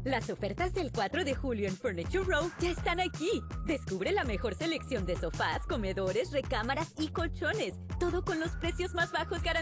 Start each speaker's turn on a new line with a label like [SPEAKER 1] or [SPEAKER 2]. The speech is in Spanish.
[SPEAKER 1] Las ofertas del 4 de julio en Furniture Row ya están aquí. Descubre la mejor selección de sofás, comedores, recámaras y colchones. Todo con los precios más bajos garantizados.